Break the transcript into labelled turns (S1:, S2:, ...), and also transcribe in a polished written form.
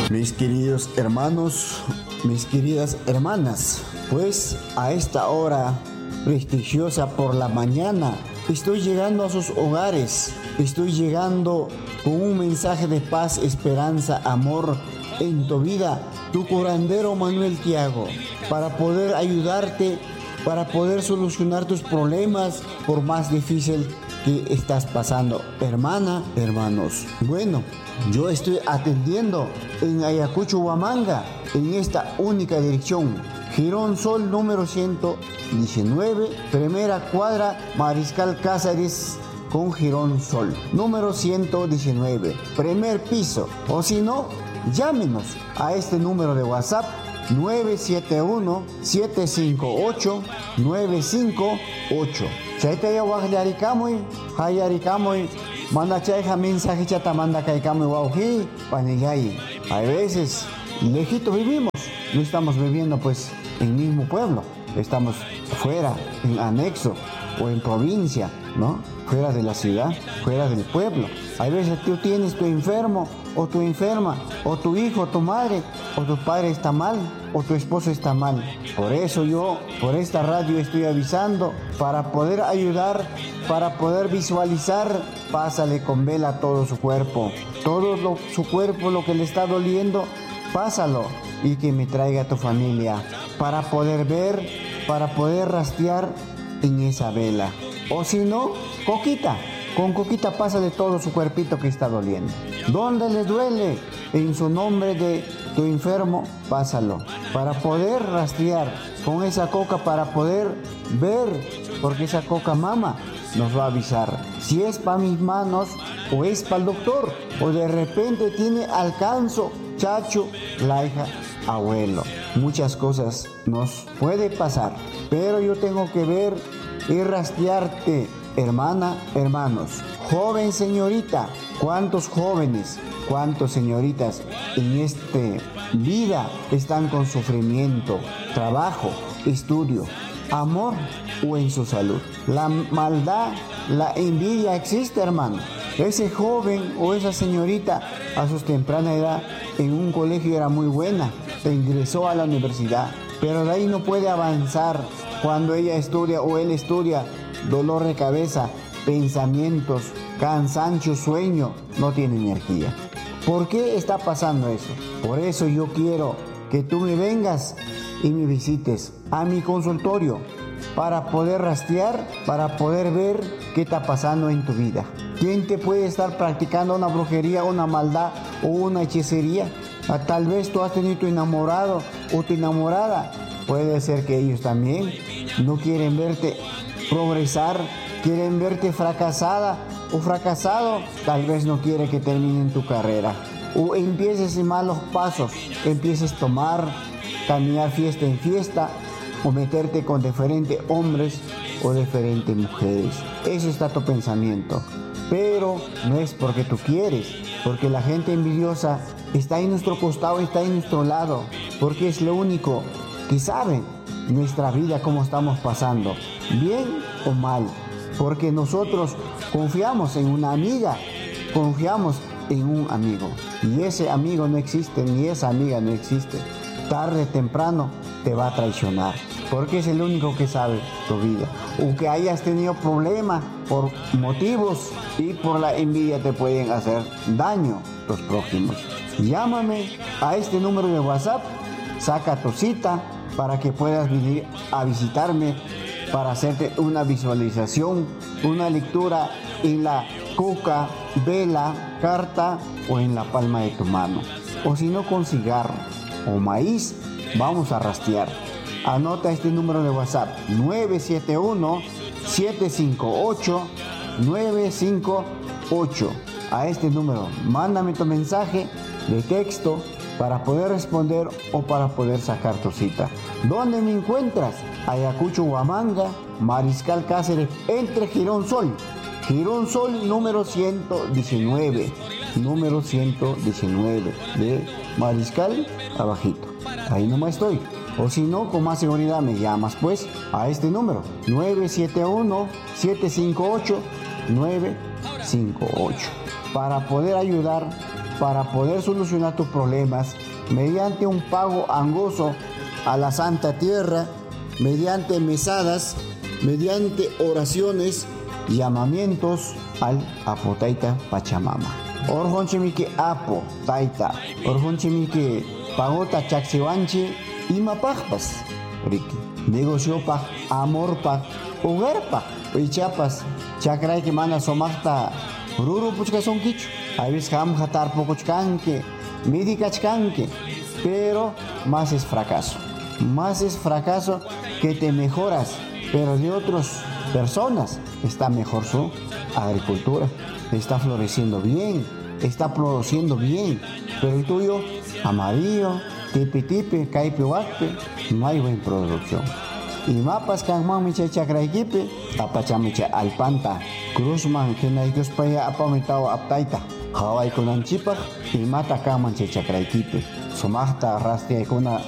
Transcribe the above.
S1: Mis queridos hermanos, mis queridas hermanas, pues a esta hora prestigiosa por la mañana estoy llegando a sus hogares, estoy llegando con un mensaje de paz, esperanza, amor en tu vida, tu curandero Manuel Tiago, para poder ayudarte, para poder solucionar tus problemas por más difícil que estás pasando, hermana, hermanos. Bueno, yo estoy atendiendo en Ayacucho, Huamanga, en esta única dirección, Girón Sol número 119, primera cuadra, Mariscal Cáceres con Girón Sol, número 119, primer piso. O si no, llámenos a este número de WhatsApp 971-758-958. Chaytaya wajlarikamuy, hayarikamuy, manda chayja mensaje chata manda kaikamuy wauji, panillay. A veces, lejitos vivimos, no estamos viviendo pues en el mismo pueblo, estamos fuera, en anexo o en provincia, ¿no? Fuera de la ciudad, fuera del pueblo. A veces tú tienes tu enfermo o tu enferma, o tu hijo, tu madre, o tu padre está mal, o tu esposo está mal. Por eso yo, por esta radio estoy avisando, para poder ayudar, para poder visualizar, pásale con vela todo su cuerpo. Su cuerpo, lo que le está doliendo, pásalo y que me traiga a tu familia, para poder ver, para poder rastrear en esa vela. O si no, coquita. Con coquita pásale todo su cuerpito que está doliendo. ¿Dónde le duele? En su nombre de tu enfermo, pásalo. Para poder rastrear con esa coca, para poder ver, porque esa coca mama nos va a avisar si es para mis manos o es para el doctor. O de repente tiene alcanzo, chacho, la hija, abuelo. Muchas cosas nos puede pasar, pero yo tengo que ver y rastrearte. Hermana, hermanos, joven señorita, ¿cuántos jóvenes, cuántas señoritas en esta vida están con sufrimiento, trabajo, estudio, amor o en su salud? La maldad, la envidia existe, hermano. Ese joven o esa señorita a su temprana edad en un colegio era muy buena, se ingresó a la universidad, pero de ahí no puede avanzar. Cuando ella estudia o él estudia, dolor de cabeza, pensamientos, cansancio, sueño, no tiene energía. ¿Por qué está pasando eso? Por eso yo quiero que tú me vengas y me visites a mi consultorio para poder rastrear, para poder ver qué está pasando en tu vida. ¿Quién te puede estar practicando una brujería, una maldad o una hechicería? Tal vez tú has tenido tu enamorado o tu enamorada. Puede ser que ellos también no quieren verte progresar, quieren verte fracasada o fracasado. Tal vez no quiere que terminen tu carrera o empieces en malos pasos, empieces a tomar, caminar fiesta en fiesta o meterte con diferentes hombres o diferentes mujeres. Eso está tu pensamiento, pero no es porque tú quieres, porque la gente envidiosa está en nuestro costado, está en nuestro lado, porque es lo único que saben nuestra vida, cómo estamos pasando, bien o mal, porque nosotros confiamos en una amiga, confiamos en un amigo, y ese amigo no existe, ni esa amiga no existe. Tarde o temprano te va a traicionar, porque es el único que sabe tu vida, o que hayas tenido problemas por motivos y por la envidia te pueden hacer daño los prójimos. Llámame a este número de WhatsApp, saca tu cita para que puedas venir a visitarme para hacerte una visualización, una lectura en la coca, vela, carta o en la palma de tu mano. O si no, con cigarro o maíz, vamos a rastrear. Anota este número de WhatsApp, 971-758-958. A este número, mándame tu mensaje de texto para poder responder o para poder sacar tu cita. ¿Dónde me encuentras? Ayacucho, Huamanga, Mariscal Cáceres, entre Girón Sol número 119, de Mariscal abajito. Ahí nomás estoy. O si no, con más seguridad me llamas pues a este número, 971-758-958, para poder ayudar para poder solucionar tus problemas mediante un pago angoso a la Santa Tierra, mediante mesadas, mediante oraciones, llamamientos al Apo Taita Pachamama. Orjonchimiki Apo Taita, orjonchimiki pagota chaksiwanchi imapajpas, riki, negociopaj, amorpaj, hogarpaj, ichapas, chakrayki mana somaqta ruru puchkasonkichu, a veces hamja tarpukuchkanki, midikachkanki, pero más es fracaso. Más es fracaso que te mejoras, pero de otras personas está mejor su agricultura, está floreciendo bien, está produciendo bien, pero el tuyo, amarillo, tipi, caipi, huacpe, no hay buena producción. Y mapas que han micha chakraikipe, apachamicha alpanta, cruzman, que no hay que espaya apamitao aptaita, Hawaii con anchipa, y mata kaman chakraikipe, sumachta rastia kuna